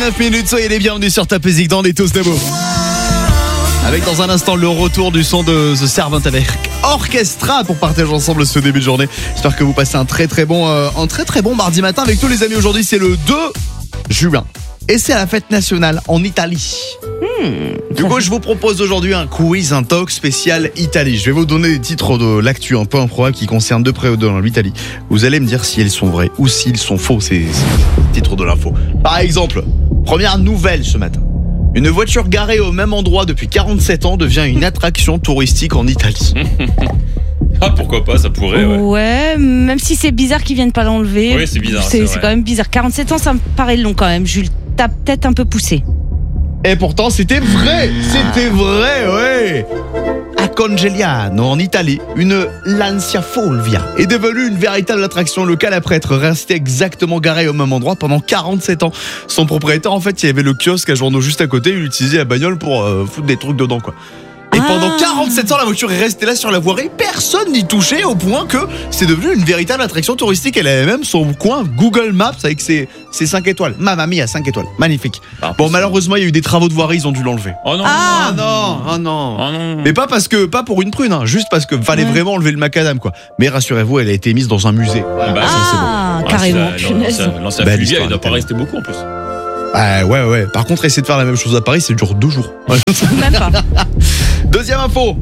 9 minutes, soyez les bienvenus sur Top Music dans les Tous d'amour. Avec dans un instant le retour du son de The Servant avec Orchestra pour partager ensemble ce début de journée. J'espère que vous passez un très très bon mardi matin avec tous les amis. Aujourd'hui c'est le 2 juin et c'est la fête nationale en Italie. Du coup je vous propose aujourd'hui un quiz, un talk spécial Italie. Je vais vous donner des titres de l'actu un peu improbable qui concernent de près ou de loin l'Italie. Vous allez me dire si ils sont vrais ou s'ils sont faux, ces titres de l'info. Par exemple, première nouvelle ce matin. Une voiture garée au même endroit depuis 47 ans devient une attraction touristique en Italie. Ah, pourquoi pas, ça pourrait, ouais. Ouais, même si c'est bizarre qu'ils viennent pas l'enlever. Oui, c'est bizarre. C'est quand même bizarre. 47 ans, ça me paraît long quand même. Jules, t'as peut-être un peu poussé. Et pourtant, c'était vrai, ouais. À Congegliano, en Italie, une Lancia Fulvia est devenue une véritable attraction locale après être restée exactement garée au même endroit pendant 47 ans. Son propriétaire, en fait, il y avait le kiosque à journaux juste à côté, il utilisait la bagnole pour foutre des trucs dedans, quoi. Et pendant 47 ans, la voiture est restée là sur la voirie, personne n'y touchait au point que c'est devenu une véritable attraction touristique. Elle avait même son coin Google Maps avec ses 5 étoiles. Mamma mia, 5 étoiles, magnifique. Bon, malheureusement, il y a eu des travaux de voirie, ils ont dû l'enlever. Oh non. Oh non. Mais pas pour une prune, hein, juste parce que fallait vraiment enlever le macadam, quoi. Mais rassurez-vous, elle a été mise dans un musée. Voilà. Ça, carrément. L'ancien Fulvia, il doit pas rester beaucoup en plus. Ouais. Par contre, essayer de faire la même chose à Paris, ça dure 2 jours. Même pas. Deuxième info.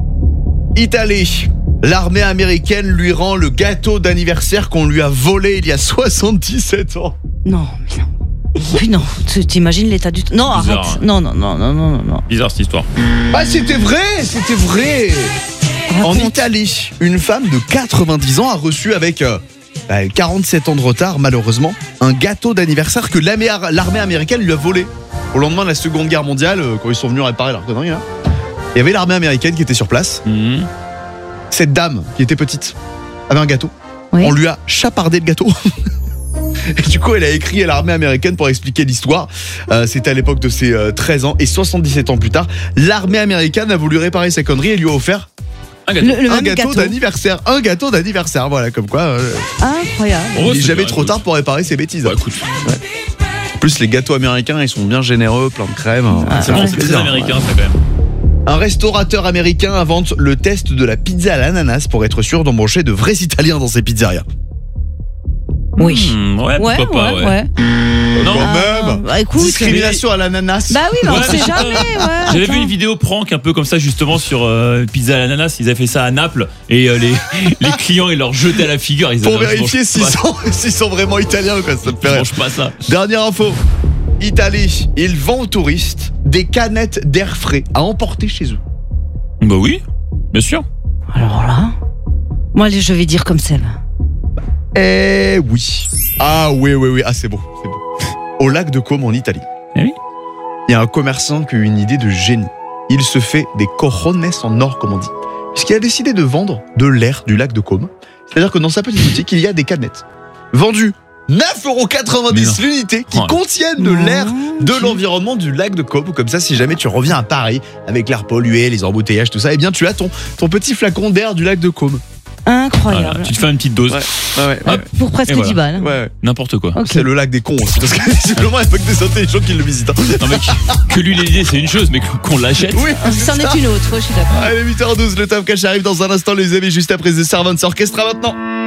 Italie. L'armée américaine lui rend le gâteau d'anniversaire qu'on lui a volé il y a 77 ans. Non, mais non. Puis non, t'imagines l'état du... Non, bizarre, arrête. hein. Non. Bizarre cette histoire. C'était vrai. En Italie, une femme de 90 ans a reçu avec 47 ans de retard, malheureusement, un gâteau d'anniversaire que l'armée américaine lui a volé. Au lendemain de la Seconde Guerre mondiale, quand ils sont venus réparer leur connerie, là, il y avait l'armée américaine qui était sur place. Cette dame, qui était petite, avait un gâteau. Oui. On lui a chapardé le gâteau. Et du coup, elle a écrit à l'armée américaine pour expliquer l'histoire. C'était à l'époque de ses 13 ans. Et 77 ans plus tard, l'armée américaine a voulu réparer sa connerie et lui a offert Un gâteau. Le gâteau d'anniversaire. Un gâteau d'anniversaire. Voilà, comme quoi. Incroyable. Il n'est jamais trop tard pour réparer ses bêtises. Bah, écoute. En plus, les gâteaux américains, ils sont bien généreux, plein de crème. C'est bon, c'est très américain, ça, quand même. Un restaurateur américain invente le test de la pizza à l'ananas pour être sûr d'embaucher de vrais Italiens dans ses pizzerias. Oui. Ouais, pourquoi pas, ouais. Non, quand même. Écoute, Discrimination à l'ananas. Bah oui, mais on Ouais, sait jamais. J'avais vu une vidéo prank un peu comme ça justement sur pizza à l'ananas. Ils avaient fait ça à Naples et les clients ils leur jetaient à la figure. Ils Pour avaient, vérifier s'ils sont vraiment italiens, quoi. Ça me fait je rire. mange pas ça. Dernière info. Italie, ils vendent aux touristes des canettes d'air frais à emporter chez eux. Bah oui, bien sûr. Alors là, moi je vais dire comme Seb. Eh oui. Ah oui. Ah c'est bon. Au lac de Como en Italie. Eh oui. Il y a un commerçant qui a eu une idée de génie. Il se fait des cojones en or, comme on dit. Puisqu'il a décidé de vendre de l'air du lac de Como. C'est-à-dire que dans sa petite boutique, il y a des canettes vendues 9,90€ l'unité qui contiennent de l'air de l'environnement du lac de Como. Comme ça, si jamais tu reviens à Paris avec l'air pollué, les embouteillages, tout ça, eh bien tu as ton petit flacon d'air du lac de Como. Incroyable. Voilà, tu te fais une petite dose. Ouais. Pour presque 10 balles. Ouais. N'importe quoi. Okay. C'est le lac des cons aussi. Parce que visiblement, il n'y a pas que des intelligents qui le visitent. Non, mais que lui l'idée c'est une chose, mais qu'on l'achète. Oui, C'en est une autre, je suis d'accord. Allez, 8h12, le Top Cash arrive dans un instant, les amis, juste après The Servant Orchestra maintenant.